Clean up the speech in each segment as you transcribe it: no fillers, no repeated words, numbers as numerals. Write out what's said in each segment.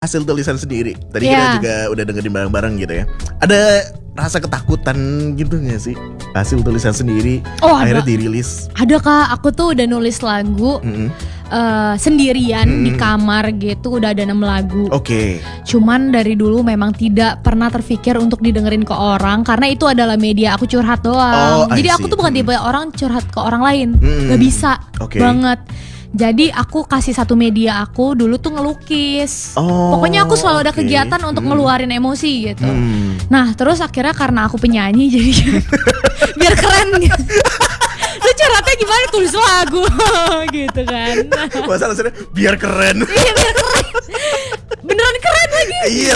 hasil tulisan sendiri. Tadi kita juga udah dengerin bareng-bareng gitu ya. Ada rasa ketakutan gitu gak sih hasil tulisan sendiri akhirnya dirilis? Ada Kak, aku tuh udah nulis lagu sendirian di kamar gitu, udah ada 6 lagu. Cuman dari dulu memang tidak pernah terfikir untuk didengerin ke orang, karena itu adalah media aku curhat doang. Jadi aku tuh bukan tipe orang curhat ke orang lain, gak bisa banget. Jadi aku kasih satu media aku dulu tuh ngelukis. Pokoknya aku selalu ada kegiatan untuk ngeluarin emosi gitu. Nah terus akhirnya karena aku penyanyi jadi biar keren gitu. Lu curhatnya gimana, tulis lagu gitu kan. Masalahnya biar keren. Iya biar keren. Beneran keren lagi.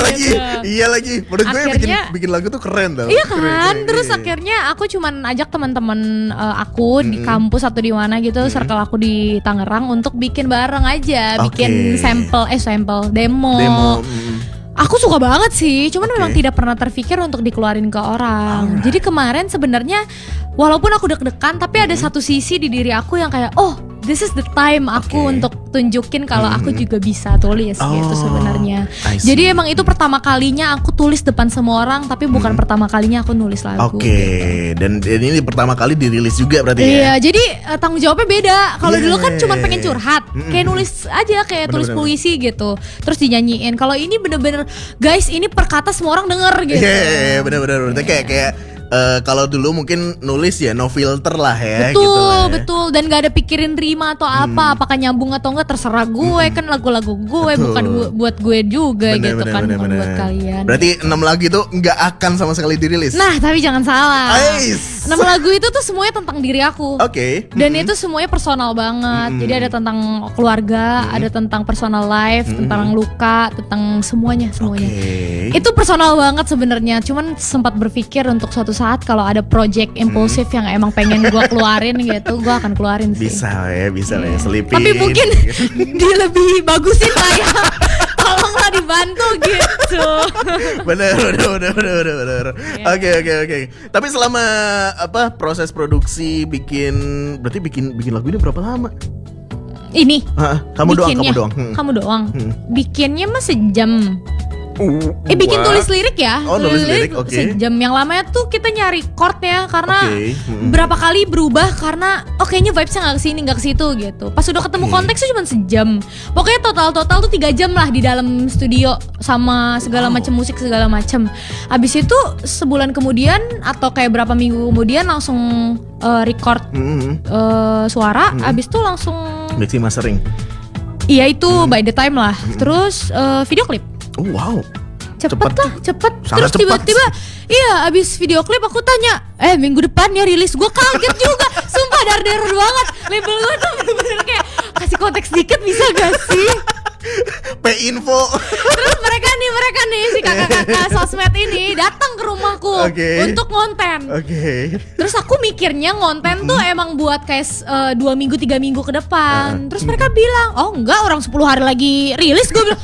Iya lagi. Menurut gue bikin lagu tuh keren tau. Iya kan. Terus akhirnya aku cuman ajak teman-teman aku di kampus atau di mana gitu, circle aku di Tangerang untuk bikin bareng aja, bikin sampel demo. Aku suka banget sih, cuman memang tidak pernah terfikir untuk dikeluarin ke orang. Jadi kemarin sebenarnya walaupun aku deg-degan, tapi ada satu sisi di diri aku yang kayak this is the time aku untuk tunjukin kalau aku juga bisa tulis gitu sebenarnya. Jadi emang itu pertama kalinya aku tulis depan semua orang, tapi bukan pertama kalinya aku nulis lagu. Gitu. Dan ini pertama kali dirilis juga berarti ya? Iya, jadi tanggung jawabnya beda. Kalau dulu kan cuma pengen curhat, kayak nulis aja, kayak tulis puisi gitu, terus dinyanyiin. Kalau ini bener-bener guys, ini perkata semua orang denger gitu. Iya, bener-bener. Berarti kayak kalau dulu mungkin nulis ya no filter lah ya. Betul. Dan gak ada pikirin rima atau apakah nyambung atau enggak, terserah gue. Kan lagu-lagu gue, bukan buat gue juga gitu kan, bukan buat kalian. Berarti 6 lagu itu gak akan sama sekali dirilis? Nah tapi jangan salah, 6 lagu itu tuh semuanya tentang diri aku. Dan itu semuanya personal banget. Jadi ada tentang keluarga, ada tentang personal life, tentang luka, tentang semuanya. Itu personal banget sebenarnya. Cuman sempat berpikir untuk suatu saat kalau ada project impulsif yang emang pengen gue keluarin gitu, gue akan keluarin sih. Bisa lah ya, selipin. Tapi mungkin dia lebih bagusin lah ya. Tolonglah dibantu gitu. Bener. Oke. Tapi selama proses produksi berarti bikin lagu ini berapa lama? Ini? Kamu doang. Kamu doang. Bikinnya mah sejam. Bikin tulis lirik ya. Nulis lirik, sejam. Yang lamanya tuh kita nyari chordnya, karena berapa kali berubah karena kayaknya vibesnya gak kesini gak kesitu gitu. Pas udah ketemu konteksnya cuma sejam. Pokoknya total tuh 3 jam lah di dalam studio sama segala macam musik segala macam. Abis itu sebulan kemudian atau kayak berapa minggu kemudian langsung record suara. Abis itu langsung mixing mastering. Iya itu by the time lah. Terus video klip. Cepet. Terus tiba-tiba abis video klip aku tanya, minggu depan ya rilis. Gue kaget juga. Sumpah dar banget. Label gue tuh bener-bener kayak kasih konteks dikit bisa gak sih? P-info. Terus mereka nih si kakak-kakak sosmed ini datang ke rumahku untuk ngonten. Terus aku mikirnya ngonten tuh emang buat kayak 2 minggu 3 minggu ke depan. Terus mereka bilang, enggak, orang 10 hari lagi rilis. Gue bilang,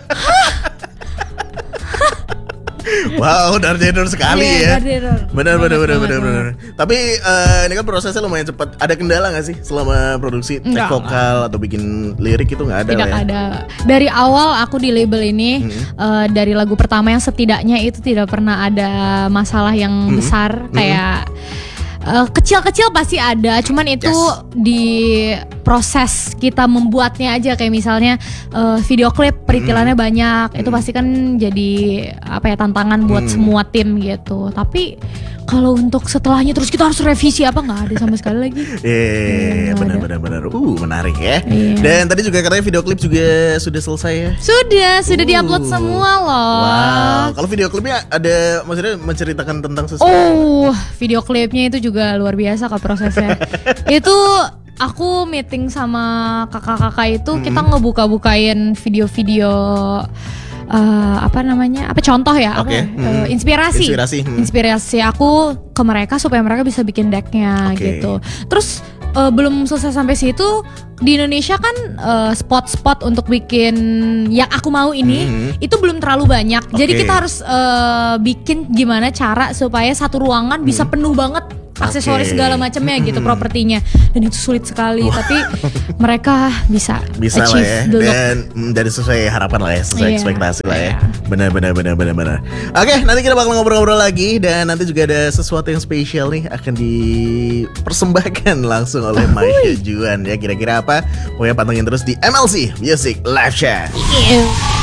wow, Dardenor sekali ya. Benar. Tapi ini kan prosesnya lumayan cepat. Ada kendala nggak sih selama produksi take vokal atau bikin lirik itu nggak ada? Tidak ada. Dari awal aku di label ini dari lagu pertama yang setidaknya itu tidak pernah ada masalah yang besar kayak. Kecil-kecil pasti ada, cuman itu di proses kita membuatnya aja. Kayak misalnya video klip peritilannya banyak, itu pasti kan jadi tantangan buat semua tim gitu. Tapi kalau untuk setelahnya terus kita harus revisi nggak ada sama sekali lagi. Benar. Menarik ya. Dan tadi juga katanya video klip juga sudah selesai ya? Sudah diupload semua loh. Wow. Kalau video klipnya ada, maksudnya menceritakan tentang sesuatu? Video klipnya itu juga luar biasa kak prosesnya. Itu aku meeting sama kakak-kakak itu, kita ngebuka-bukain video-video contoh ya, inspirasi aku ke mereka supaya mereka bisa bikin decknya gitu. Terus belum selesai sampai situ, di Indonesia kan spot-spot untuk bikin yang aku mau ini itu belum terlalu banyak. Jadi kita harus bikin gimana cara supaya satu ruangan bisa penuh banget aksesoris segala macamnya gitu, propertinya, dan itu sulit sekali. Tapi mereka bisa lah ya, dan dari sesuai harapan lah ya, sesuai ekspektasi lah ya. Benar. Oke, nanti kita bakal ngobrol-ngobrol lagi, dan nanti juga ada sesuatu yang spesial nih akan dipersembahkan langsung oleh Maisha Juan ya. Kira-kira apa? Pokoknya pantengin terus di MLC Music Live Chat.